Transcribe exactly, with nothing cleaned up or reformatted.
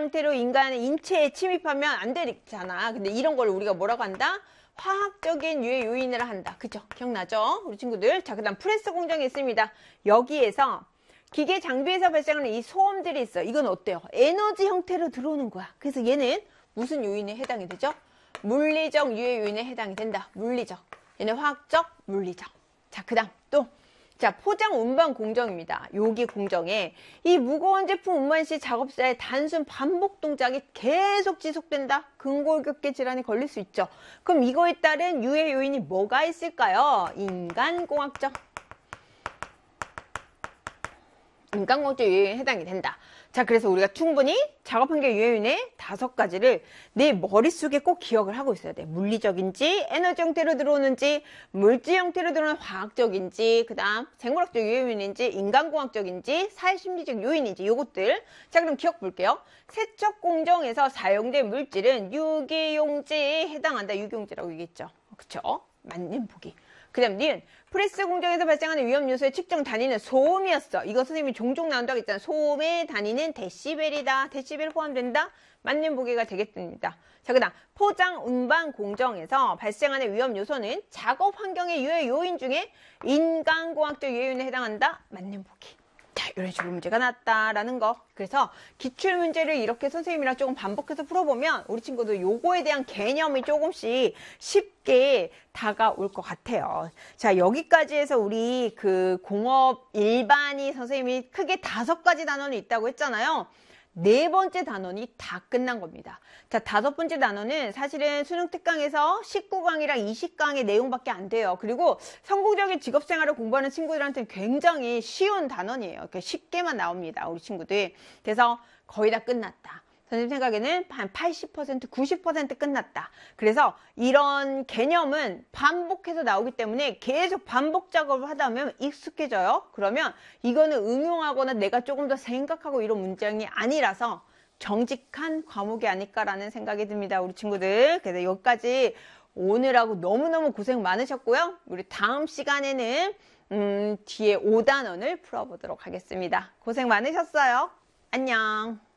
형태로 인간의 인체에 침입하면 안 되잖아. 근데 이런 걸 우리가 뭐라고 한다? 화학적인 유해 요인이라 한다. 그죠? 기억나죠? 우리 친구들. 자, 그 다음 프레스 공정이 있습니다. 여기에서 기계 장비에서 발생하는 이 소음들이 있어. 이건 어때요? 에너지 형태로 들어오는 거야. 그래서 얘는 무슨 요인에 해당이 되죠? 물리적 유해 요인에 해당이 된다. 물리적. 얘는 화학적, 물리적. 자, 그 다음 또. 자, 포장 운반 공정입니다. 여기 공정에 이 무거운 제품 운반 시 작업자의 단순 반복 동작이 계속 지속된다? 근골격계 질환이 걸릴 수 있죠. 그럼 이거에 따른 유해 요인이 뭐가 있을까요? 인간공학적. 인간공학적 유해에 해당이 된다. 자, 그래서 우리가 충분히 작업 환경 유해요인의 다섯 가지를 내 머릿속에 꼭 기억을 하고 있어야 돼. 물리적인지, 에너지 형태로 들어오는지, 물질 형태로 들어오는 화학적인지, 그 다음 생물학적 유해요인인지, 인간공학적인지, 사회심리적 요인인지 요것들. 자, 그럼 기억 볼게요. 세척 공정에서 사용된 물질은 유기용지에 해당한다. 유기용지라고 얘기했죠. 그쵸? 맞는 보기. 그 다음 니은 프레스 공정에서 발생하는 위험 요소의 측정 단위는 소음이었어. 이거 선생님이 종종 나온다고 했잖아. 소음의 단위는 데시벨이다. 데시벨 포함된다? 맞는 보기가 되겠습니다. 자, 그 다음 포장 운반 공정에서 발생하는 위험 요소는 작업 환경의 유해 요인 중에 인간공학적 유해 요인에 해당한다? 맞는 보기. 자, 이런 식으로 문제가 나왔다라는 거. 그래서 기출문제를 이렇게 선생님이랑 조금 반복해서 풀어보면 우리 친구들 요거에 대한 개념이 조금씩 쉽게 다가올 것 같아요. 자, 여기까지 해서 우리 그 공업 일반이 선생님이 크게 다섯 가지 단원이 있다고 했잖아요. 네 번째 단원이 다 끝난 겁니다. 자, 다섯 번째 단원은 사실은 수능 특강에서 십구 강이랑 이십 강의 내용밖에 안 돼요. 그리고 성공적인 직업생활을 공부하는 친구들한테는 굉장히 쉬운 단원이에요. 그러니까 쉽게만 나옵니다. 우리 친구들. 그래서 거의 다 끝났다. 선생님 생각에는 한 팔십 퍼센트, 구십 퍼센트 끝났다. 그래서 이런 개념은 반복해서 나오기 때문에 계속 반복 작업을 하다 보면 익숙해져요. 그러면 이거는 응용하거나 내가 조금 더 생각하고 이런 문장이 아니라서 정직한 과목이 아닐까라는 생각이 듭니다. 우리 친구들. 그래서 여기까지 오늘하고 너무너무 고생 많으셨고요. 우리 다음 시간에는 음, 뒤에 오 단원을 풀어보도록 하겠습니다. 고생 많으셨어요. 안녕.